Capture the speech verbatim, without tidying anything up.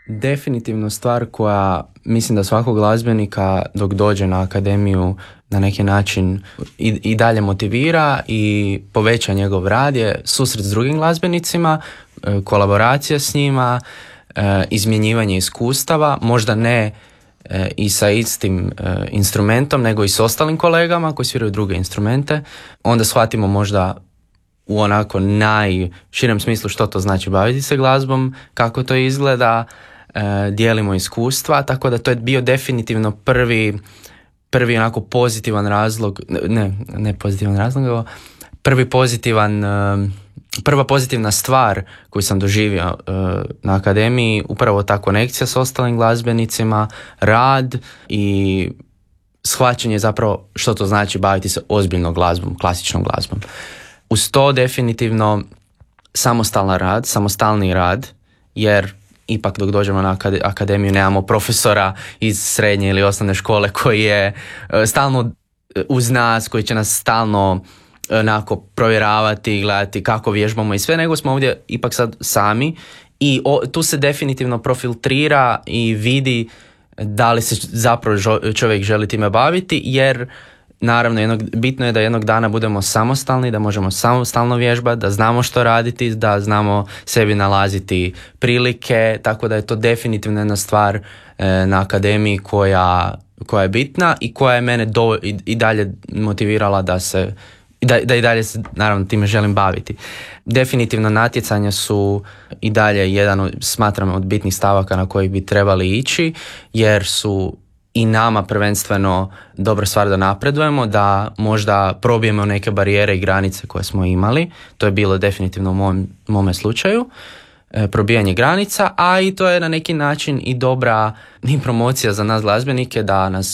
definitivno stvar koja mislim da svakog glazbenika dok dođe na akademiju na neki način i, i dalje motivira i poveća njegov rad je susret s drugim glazbenicima, kolaboracija s njima, izmjenjivanje iskustava, možda ne i sa istim instrumentom, nego i s ostalim kolegama koji sviraju druge instrumente. Onda shvatimo možda u onako najširem smislu što to znači baviti se glazbom, kako to izgleda, dijelimo iskustva, tako da to je bio definitivno prvi prvi onako pozitivan razlog, ne, ne pozitivan razlog, nego prvi pozitivan, prva pozitivna stvar koju sam doživio na akademiji, upravo ta konekcija s ostalim glazbenicima, rad i shvaćanje zapravo što to znači baviti se ozbiljnom glazbom, klasičnom glazbom. Uz to definitivno samostalan rad, samostalni rad, jer ipak dok dođemo na akademiju nemamo profesora iz srednje ili osnovne škole koji je stalno uz nas, koji će nas stalno onako provjeravati i gledati kako vježbamo i sve, nego smo ovdje ipak sad sami i o, tu se definitivno profiltrira i vidi da li se zapravo čovjek želi time baviti, jer naravno jednog, bitno je da jednog dana budemo samostalni, da možemo samostalno vježbati, da znamo što raditi, da znamo sebi nalaziti prilike, tako da je to definitivno jedna stvar e, na akademiji koja, koja je bitna i koja je mene do, i, i dalje motivirala da se da, da i dalje se naravno time želim baviti. Definitivno natjecanja su i dalje jedan od, smatram, od bitnih stavaka na koji bi trebali ići, jer su i nama prvenstveno dobra stvar da napredujemo, da možda probijemo neke barijere i granice koje smo imali. To je bilo definitivno u mom, mome slučaju, e, probijanje granica, a i to je na neki način i dobra i promocija za nas glazbenike da nas